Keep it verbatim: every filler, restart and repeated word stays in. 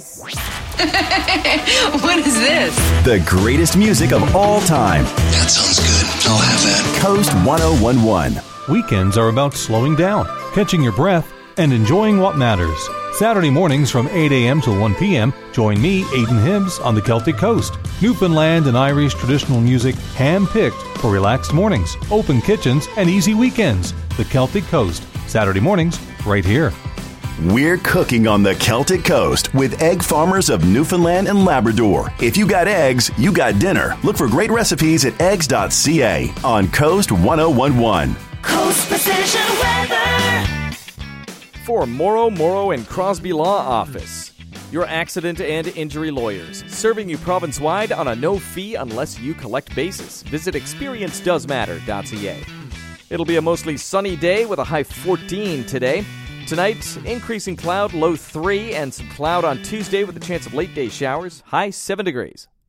What is this? The greatest music of all time. That sounds good. I'll have that. Coast ten eleven. Weekends are about slowing down, catching your breath, and enjoying what matters. Saturday mornings from eight a.m. till one p.m., join me, Aidan Hibbs, on the Celtic Coast. Newfoundland and Irish traditional music hand-picked for relaxed mornings, open kitchens, and easy weekends. The Celtic Coast. Saturday mornings, right here. We're cooking on the Celtic Coast with egg farmers of Newfoundland and Labrador. If you got eggs, you got dinner. Look for great recipes at eggs dot c a on Coast ten eleven. Coast Precision Weather. For Morrow, Morrow and Crosby Law Office, your accident and injury lawyers, serving you province-wide on a no fee unless you collect basis. Visit experience does matter dot c a. It'll be a mostly sunny day with a high fourteen today. Tonight, increasing cloud, low three, and some cloud on Tuesday with a chance of late-day showers, high seven degrees.